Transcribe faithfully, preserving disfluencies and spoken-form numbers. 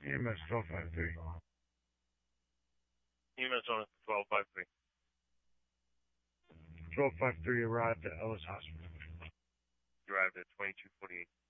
E M S twelve five three. E M S on twelve five three. twelve five three arrived at Ellis Hospital. Arrived at twenty-two forty-eight.